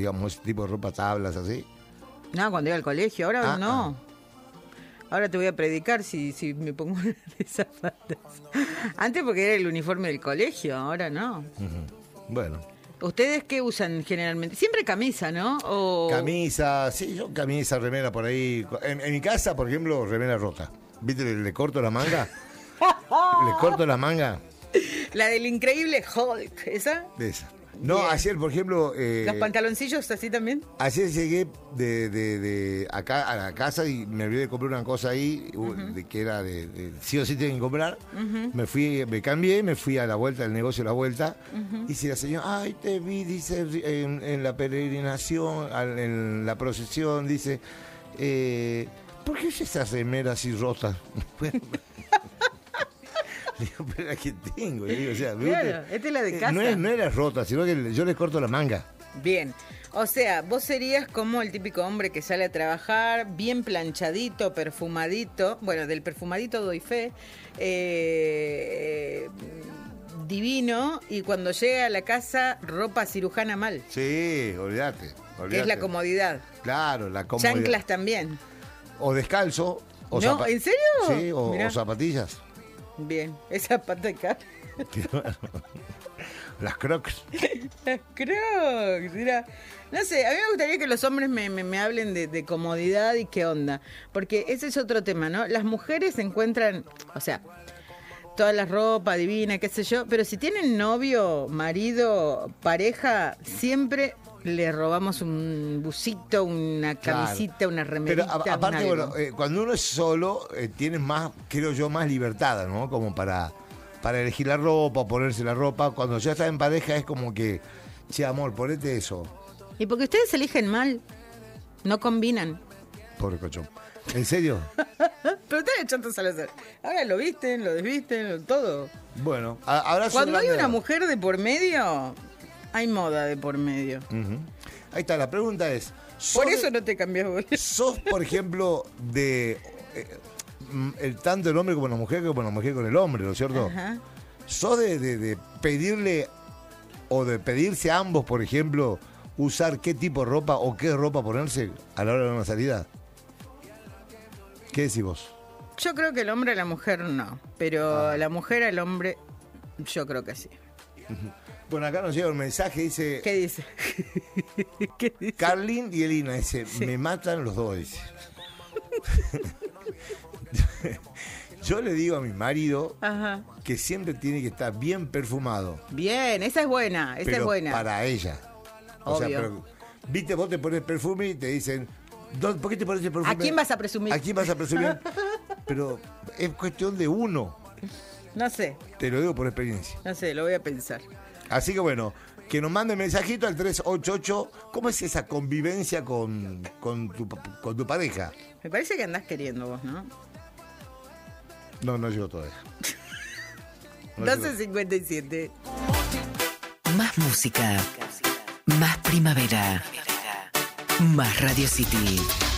digamos, ese tipo de ropa, tablas, así. No, cuando iba al colegio, ahora no. Ahora te voy a predicar si me pongo de zapatos. Antes porque era el uniforme del colegio, ahora no. Bueno. ¿Ustedes qué usan generalmente? Siempre camisa, ¿no? Camisa, sí, yo camisa, remera por ahí. En mi casa, por ejemplo, remera rota. ¿Viste? Le corto la manga. Le corto la manga. La del increíble Hulk, ¿esa? De esa. No, Bien. ayer, por ejemplo... ¿Los pantaloncillos así también? Ayer llegué de acá a la casa y me olvidé de comprar una cosa ahí, que era de sí o sí tienen que comprar. Me cambié, me fui a la vuelta, del negocio a la vuelta. Y dice la señora, ay, te vi, dice, en la peregrinación, en la procesión, dice, ¿por qué es esa remera así rota? Digo, pero la que tengo. Digo, o sea, claro, esta es la de casa. No era rota, sino que yo le corto la manga. Bien. O sea, vos serías como el típico hombre que sale a trabajar, bien planchadito, perfumadito. Bueno, del perfumadito doy fe. Divino. Y cuando llega a la casa, ropa cirujana mal. Sí, olvídate. Es la comodidad. Claro, la comodidad. Chanclas también. O descalzo. O ¿No? ¿En serio? Sí, o zapatillas. Bien, esa pata de cara. Las Crocs. Las Crocs. Mira. No sé, a mí me gustaría que los hombres me hablen de comodidad y qué onda. Porque ese es otro tema, ¿no? Las mujeres encuentran, o sea, toda la ropa divina, qué sé yo, pero si tienen novio, marido, pareja, siempre le robamos un busito, una camisita, claro, una remerita. Pero aparte, bueno, cuando uno es solo, tienes más, creo yo, más libertad, ¿no? Como para elegir la ropa, ponerse la ropa. Cuando ya estás en pareja es como que, che, amor, ponete eso. Y porque ustedes eligen mal, no combinan. Pobre cochón. ¿En serio? Pero ustedes chantos al hacer. Ahora lo visten, lo desvisten, todo. Bueno, ahora cuando hay una mujer de por medio, hay moda de por medio. Ahí está, la pregunta es... Por eso no te cambias vos. ¿Sos, por ejemplo, de... tanto el hombre como la mujer como la mujer con el hombre, ¿no es cierto? Ajá. ¿Sos de pedirle o de pedirse a ambos, por ejemplo, usar qué tipo de ropa o qué ropa ponerse a la hora de una salida? ¿Qué decís vos? Yo creo que el hombre a la mujer no, pero la mujer al hombre yo creo que sí. Bueno, acá nos llega un mensaje, dice... ¿Qué dice? ¿Qué dice? Carlín y Elina, dice, sí. Me matan los dos, dice. Yo le digo a mi marido que siempre tiene que estar bien perfumado. Bien, esa es buena, esa es buena. Para ella. O obvio. sea, pero, viste, vos te pones perfume y te dicen, ¿por qué te pones el perfume? ¿A quién vas a presumir? ¿A quién vas a presumir? Pero es cuestión de uno. No sé. Te lo digo por experiencia. No sé, lo voy a pensar. Así que bueno, que nos mande mensajito al 388. ¿Cómo es esa convivencia con tu pareja? Me parece que andás queriendo vos, ¿no? No llegó todavía. 12:57. Más música. Más primavera. Más Radio City.